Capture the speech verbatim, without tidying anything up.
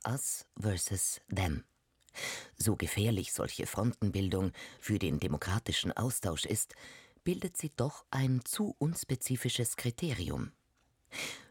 Us versus Them. So gefährlich solche Frontenbildung für den demokratischen Austausch ist, bildet sie doch ein zu unspezifisches Kriterium.